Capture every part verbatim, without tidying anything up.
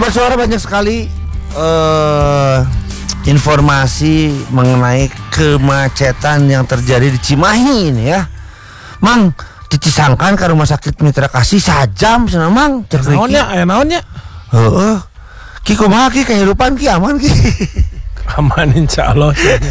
Sahabat Suara, banyak sekali uh, informasi mengenai kemacetan yang terjadi di Cimahi ini ya. Mang, dicisangkan ke rumah sakit Mitra Kasih sajam sana Mang. Naonnya, aya naonnya? Heeh. Ki kumaha ki kehidupan ki aman ki? Aman insyaallah.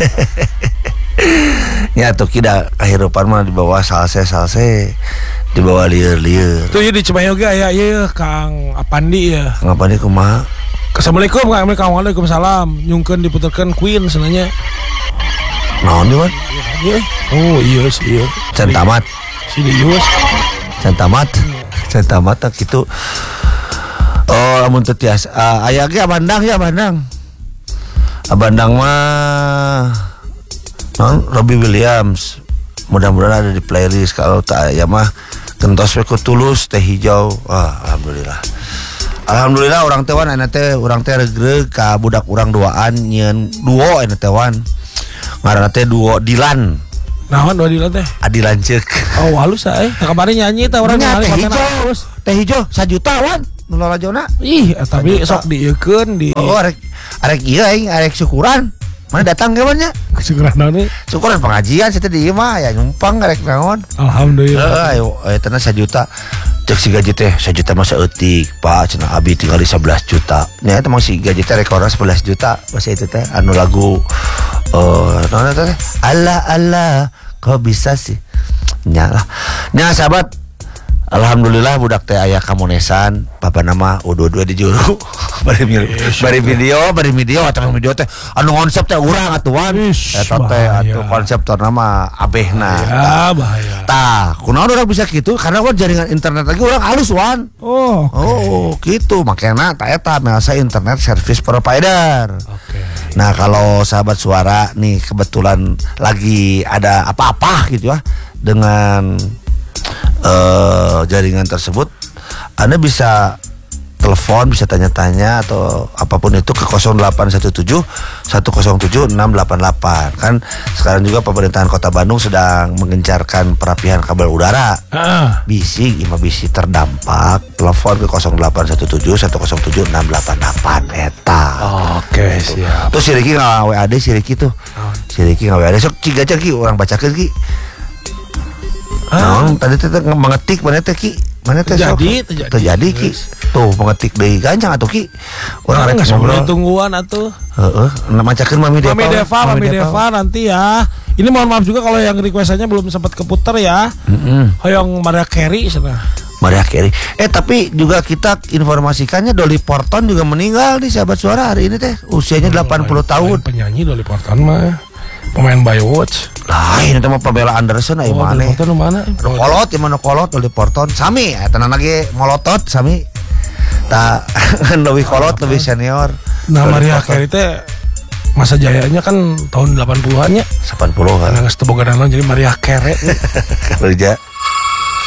Ya tuh kita kehidupan mah di bawah salse-salse, di bawah lieur-lieur. Tuh ya di Cimahi oge aya ieu Kang Apandi ya. Kang Apandi kumaha? Assalamualaikum Kang. Waalaikumsalam. Nyungkeun diputerkeun Queen senanya. Naon di man? Oh iya sih iya. Can tamat. Si Dius. Can tamat. Can tamat tak kitu. Oh, lamun teu tiasa uh, aya ge Abandang ya Abandang. Abandang mah non Robbie Williams. Mudah-mudahan ada di playlist. Kalau tak aya mah gentos we ku Tulus Teh Hijau. Wah, alhamdulillah. Alhamdulillah orang teh wan aya teh urang teh regreg ka budak urang duaan nyeun duo aya teh wan. Ngaranna teh duo Dilan. Naon duo Dilan teh? Adi lanceuk. Oh, halus ah eh. Kamari nyanyi teh urang ngali Teh Hijau. Teh Hijau sajuta wan. Nu lolajona. Ih, tapi sok dieukeun di. Oh, arek arek ieu aing arek syukuran. Mana datang ge nya? Syukuran naon? Syukuran pengajian saya di ieu mah ya numpang arek naon. Alhamdulillah. Heeh, ayo aya teh sajuta. Cek si gaji teh sajuta mah saeutik, Pak. Cenah abi tinggal di sebelas juta. Nya eta mah si gaji teh rekorna sebelas juta. Basa itu teh anu lagu eh naon teh? Allah Allah, kok bisa sih? Nya lah. Nya sahabat, alhamdulillah budak teh aya kamonesan, papa nama U dua puluh dua di juru. Bari bari video, bari video atau video teh anu konsep teh urang atuan. Eta teh atuh konsep teh nama abehna. Ya, bahaya. Tah, kunaon urang bisa kitu? Karena kan jaringan internet lagi urang halus wan. Oh, okay. Oh, gitu. Makanya ta eta masa internet service provider. Oke. Okay. Nah, kalau sahabat Suara nih kebetulan lagi ada apa-apa gitu ya dengan Uh, jaringan tersebut, Anda bisa telepon, bisa tanya-tanya atau apapun itu ke nol delapan satu tujuh satu nol tujuh enam delapan delapan. Kan sekarang juga pemerintahan Kota Bandung sedang menggencarkan perapihan kabel udara. Ah. Bisi, ima bisi terdampak, telepon ke nol delapan satu tujuh satu nol tujuh enam delapan delapan eta. Oh, oke, okay, siap. Tuh si Riki nggak W A D, si Riki tuh. Oh. Si Riki nggak W A D. Sok ciga aja Ki, orang bacakeun Ki. Ah. Nah, tadi teh mengetik mana teh Ki? Mana teh terjadi, terjadi, terjadi Ki. Tuh mengetik deui gancang atuh Ki. Urang rek ngobrol tungguan atuh. Heeh, namacakeun Mami Deva. Mami Deva, Mami Deva nanti ya. Ini mohon maaf juga kalau yang requestannya belum sempat keputar ya. Heeh. Hoyong Mariah Carey sana. Mariah Carey. Eh tapi juga kita informasikannya Dolly Parton juga meninggal nih sahabat Suara hari ini teh. Usianya delapan puluh tahun. Penyanyi Dolly Parton mah. Pemain Baywatch. Lain itu mah Pamela Anderson aya oh, mana? Dolly Parton mana? Nu kolot ieu mah nu kolot Dolly Parton. Sami eta lagi molotot sami. Ta lebih kolot lebih senior. Nah, Mariah Carey teh masa jayanya kan tahun delapan puluhan-nya. delapan puluh kan. Geus teu boga naon jadi Mariah Carey. Kerja